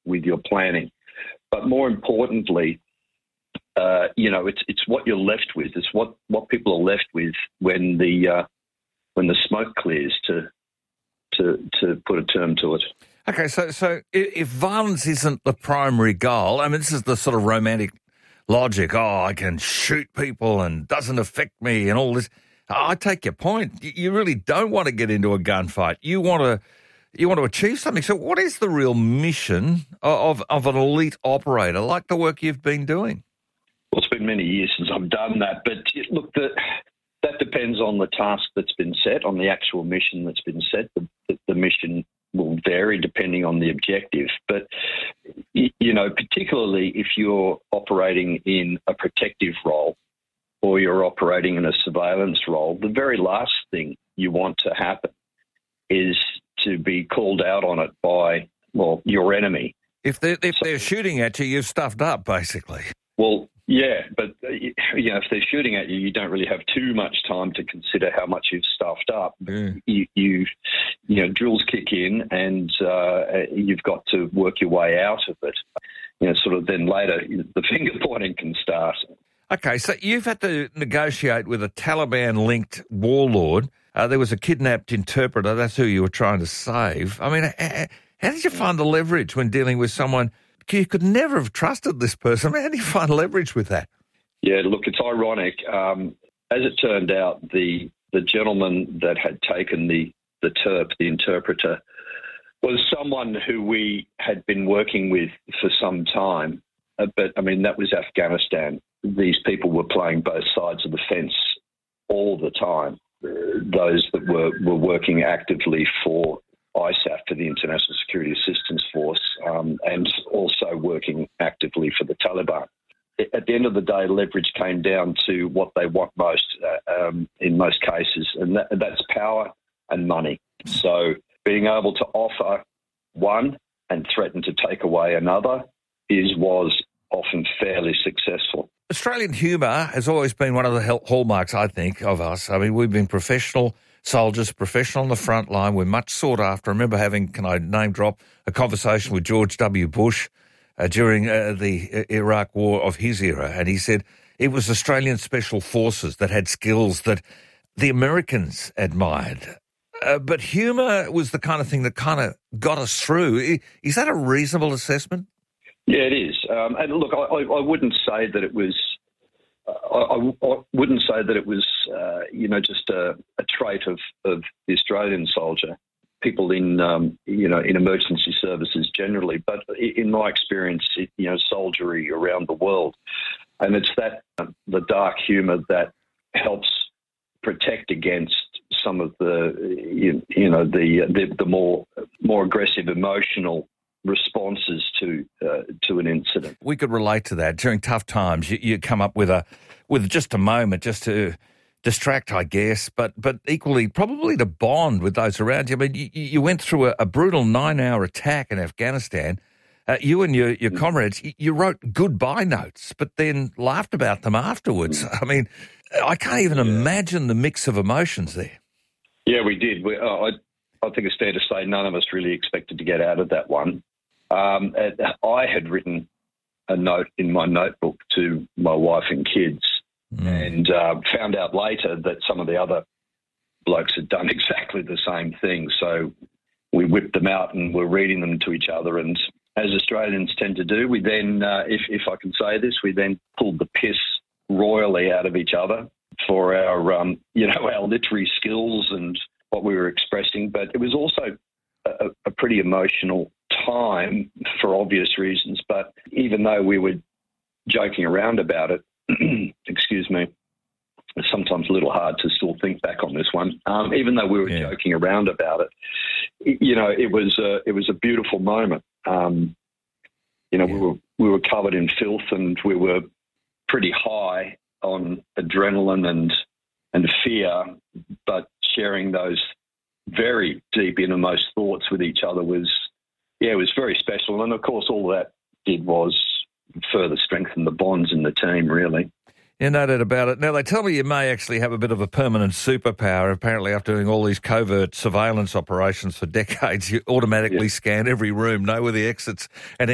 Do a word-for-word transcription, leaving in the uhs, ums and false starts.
with your planning. But more importantly, uh, you know, it's it's what you're left with. It's what, what people are left with when the uh, when the smoke clears, to to to put a term to it. Okay, so so if violence isn't the primary goal, I mean, this is the sort of romantic logic. Oh, I can shoot people and doesn't affect me and all this. I take your point. You really don't want to get into a gunfight. You want to you want to achieve something. So what is the real mission of, of an elite operator like the work you've been doing? Well, it's been many years since I've done that. But look, the, that depends on the task that's been set, on the actual mission that's been set. The, the, the mission will vary depending on the objective. But, you know, particularly if you're operating in a protective role or you're operating in a surveillance role, the very last thing you want to happen is to be called out on it by, well, your enemy. If they're, if they're so, shooting at you, you've stuffed up, basically. Well, yeah, but, you know, if they're shooting at you, you don't really have too much time to consider how much you've stuffed up. Mm. You, you, you know, drills kick in and uh, you've got to work your way out of it. You know, sort of then later the finger pointing can start. Okay, so you've had to negotiate with a Taliban-linked warlord. Uh, there was a kidnapped interpreter. That's who you were trying to save. I mean, how did you find the leverage when dealing with someone? You could never have trusted this person. How do you find leverage with that? Yeah, look, it's ironic. Um, as it turned out, the the gentleman that had taken the, the Terp, the interpreter, was someone who we had been working with for some time. Uh, but, I mean, that was Afghanistan. These people were playing both sides of the fence all the time. Uh, those that were, were working actively for I S A F, for the International Security Assistance Force, um, and also working actively for the Taliban. At the end of the day, leverage came down to what they want most uh, um, in most cases, and that, that's power and money. So being able to offer one and threaten to take away another is was often fairly successful. Australian humour has always been one of the hallmarks, I think, of us. I mean, we've been professional soldiers, professional on the front line. We're much sought after. I remember having, can I name drop, a conversation with George W. Bush uh, during uh, the Iraq War of his era, and he said it was Australian Special Forces that had skills that the Americans admired. Uh, but humour was the kind of thing that kind of got us through. Is that a reasonable assessment? Yeah, it is. Um, and look, I, I wouldn't say that it was. I, I, I wouldn't say that it was, uh, you know, just a, a trait of, of the Australian soldier. People in, um, you know, in emergency services generally, but in my experience, it, you know, soldiery around the world, and it's that uh, the dark humour that helps protect against some of the, you, you know, the, the the more more aggressive emotional responses to uh, to an incident. We could relate to that. During tough times, you, you come up with a with just a moment just to distract, I guess, but but equally probably to bond with those around you. I mean, you, you went through a, a brutal nine-hour attack in Afghanistan. Uh, you and your, your comrades, you wrote goodbye notes, but then laughed about them afterwards. I mean, I can't even yeah. imagine the mix of emotions there. Yeah, we did. We, uh, I, I think it's fair to say none of us really expected to get out of that one. Um, I had written a note in my notebook to my wife and kids mm. and uh, found out later that some of the other blokes had done exactly the same thing. So we whipped them out and were reading them to each other. And as Australians tend to do, we then, uh, if, if I can say this, we then pulled the piss royally out of each other for our, um, you know, our literary skills and what we were expressing. But it was also a, a pretty emotional time for obvious reasons. But even though we were joking around about it, excuse me, it's sometimes a little hard to still think back on this one. Um, even though we were yeah. joking around about it, you know, it was a, it was a beautiful moment. Um, you know, yeah. we were we were covered in filth and we were pretty high on adrenaline and and fear, but sharing those very deep innermost thoughts with each other was, yeah, it was very special. And of course, all that did was further strengthen the bonds in the team, really. Yeah, no doubt about it. Now, they tell me you may actually have a bit of a permanent superpower. Apparently, after doing all these covert surveillance operations for decades, you automatically yeah. scan every room, know where the exits and